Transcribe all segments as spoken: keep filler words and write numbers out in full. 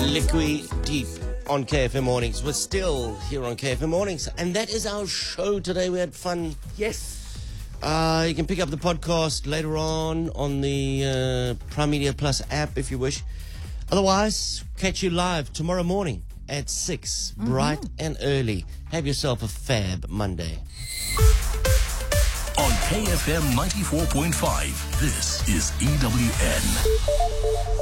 Liquid Deep on K F M Mornings. We're still here on K F M Mornings, and that is our show today. We had fun. Yes. Uh, you can pick up the podcast later on on the uh, Prime Media Plus app if you wish. Otherwise, catch you live tomorrow morning at six, mm-hmm. bright and early. Have yourself a fab Monday. On K F M ninety-four point five, this is E W N.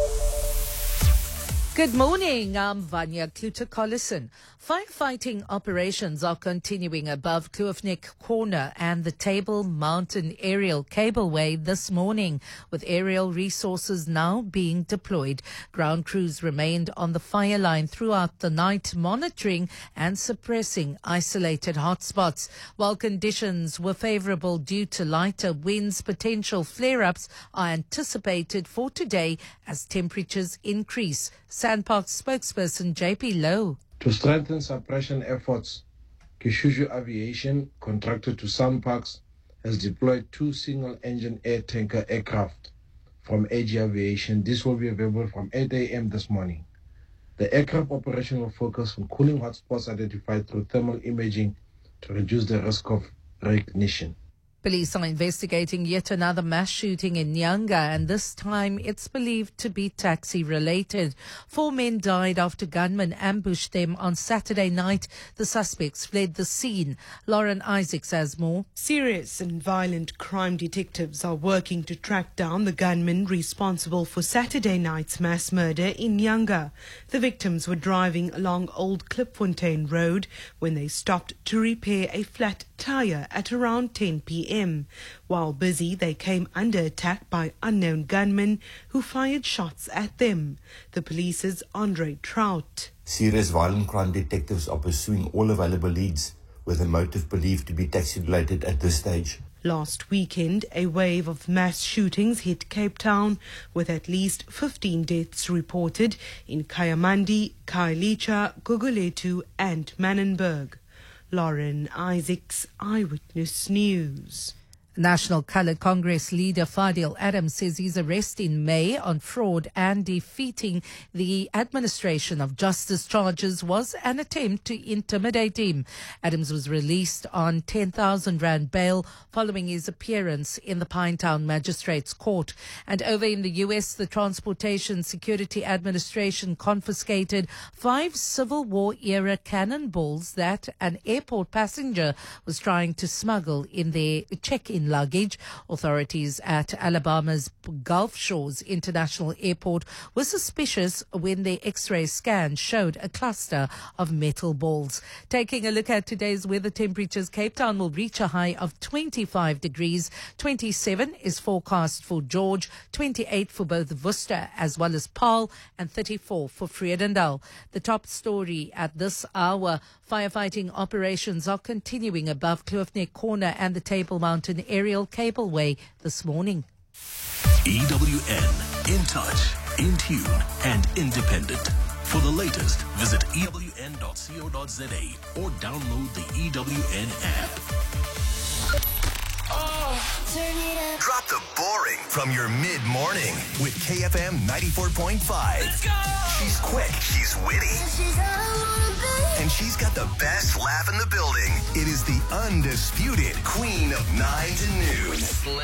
Good morning, I'm Vanya Kluter-Collison. Firefighting operations are continuing above Kloof Corner and the Table Mountain Aerial Cableway this morning, with aerial resources now being deployed. Ground crews remained on the fire line throughout the night, monitoring and suppressing isolated hotspots. While conditions were favourable due to lighter winds, potential flare-ups are anticipated for today as temperatures increase. SANParks spokesperson J P Lowe. To strengthen suppression efforts, Kishushu Aviation, contracted to SANParks, has deployed two single-engine air tanker aircraft from A G Aviation. This will be available from eight a.m. this morning. The aircraft operation will focus on cooling hotspots identified through thermal imaging to reduce the risk of reignition. Police are investigating yet another mass shooting in Nyanga, and this time it's believed to be taxi-related. Four men died after gunmen ambushed them on Saturday night. The suspects fled the scene. Lauren Isaacs has more. Serious and violent crime detectives are working to track down the gunmen responsible for Saturday night's mass murder in Nyanga. The victims were driving along Old Klipfontein Road when they stopped to repair a flat tire at around ten p.m. While busy, they came under attack by unknown gunmen who fired shots at them. The police's Andre Trout. Serious violent crime detectives are pursuing all available leads, with a motive believed to be taxi-related at this stage. Last weekend, a wave of mass shootings hit Cape Town, with at least fifteen deaths reported in Kayamandi, Khayelitsha, Gugulethu and Manenberg. Lauren Isaacs, Eyewitness News. National Colored Congress leader Fadil Adams says his arrest in May on fraud and defeating the administration of justice charges was an attempt to intimidate him. Adams was released on ten thousand rand bail following his appearance in the Pinetown Magistrates Court. And over in the U S, the Transportation Security Administration confiscated five Civil War-era cannonballs that an airport passenger was trying to smuggle in their check-in luggage. Authorities at Alabama's Gulf Shores International Airport were suspicious when their X-ray scan showed a cluster of metal balls. Taking a look at today's weather temperatures, Cape Town will reach a high of twenty-five degrees. twenty-seven is forecast for George, twenty-eight for both Worcester as well as Paarl, and thirty-four for Vredendal. The top story at this hour: firefighting operations are continuing above Kloof Corner and the Table Mountain Aerial Cableway this morning. E W N, in touch, in tune, and independent. For the latest, visit E W N dot co dot za or download the E W N app. Oh, drop the boring from your mid-morning with K F M ninety-four point five. Let's go! She's quick, she's witty, and she's got the best laugh in the building. It is the undisputed queen of nine to noon.